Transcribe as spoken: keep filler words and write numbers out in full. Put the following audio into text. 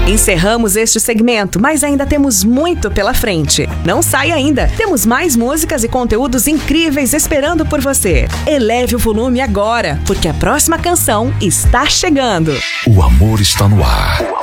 Encerramos este segmento, mas ainda temos muito pela frente. Não sai ainda. Temos mais músicas e conteúdos incríveis esperando por você. Eleve o volume agora, porque a próxima canção está chegando. O amor está no ar.